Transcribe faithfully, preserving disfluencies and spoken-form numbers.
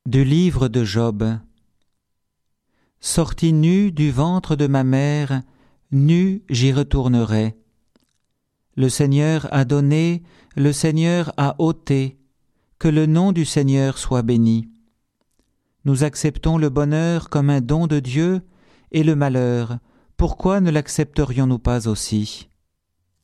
Du livre de Job. Sorti nu du ventre de ma mère, nu j'y retournerai. Le Seigneur a donné, le Seigneur a ôté, que le nom du Seigneur soit béni. Nous acceptons le bonheur comme un don de Dieu, et le malheur, pourquoi ne l'accepterions-nous pas aussi ?